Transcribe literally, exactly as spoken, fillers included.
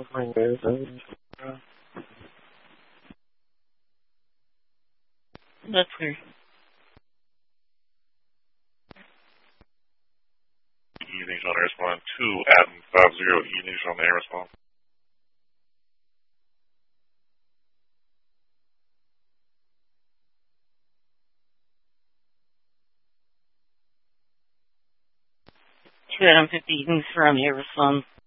That's weird. Evening on air respond two Adam five zero evening on air respond. Two Adam fifty evenings from air respond.